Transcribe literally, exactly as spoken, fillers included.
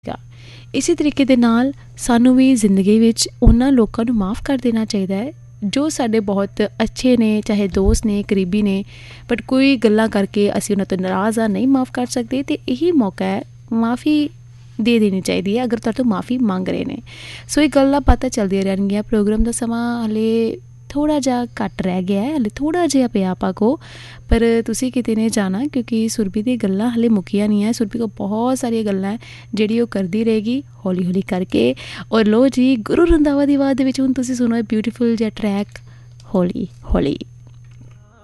इसी तरीके दे नाल सानू भी जिंदगी विच उन्हां लोकां नू माफ़ कर देना चाहिदा है जो साडे बहुत अच्छे ने, चाहे दोस्त ने, करीबी ने, बट कोई गल्लां करके असीं उन्हां तों नाराज़ आ, नहीं माफ़ कर सकदे। ते यही मौका है, माफ़ी दे देनी चाहिदी है अगर तुहाडे तो माफ़ी मंग रहे ने। सो एह् गल्लां बातां चलदियां रैहणगियां। प्रोग्राम दा समां हले थोड़ा जिहा घट्ट रह गया है, हले थोड़ा जिहा पिया आपां को, पर तुसीं किते नहीं जाना क्योंकि सुरभि दी गल्लां हले मुक्कियां नहीं है। सुरभि को बहुत सारियां गल्लां जेह्ड़ी ओह् करदी रहेगी हौली हौली करके। और लो जी, गुरु रंधावा दी आवाज़ दे विच हुण तुसीं सुनो ब्यूटीफुल जिहा ट्रैक हौली हौली।